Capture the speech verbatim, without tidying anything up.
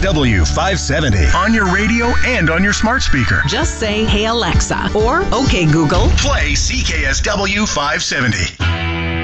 W five seventy. On your radio and on your smart speaker. Just say, "Hey Alexa," or "Okay Google, play C K S W five seventy.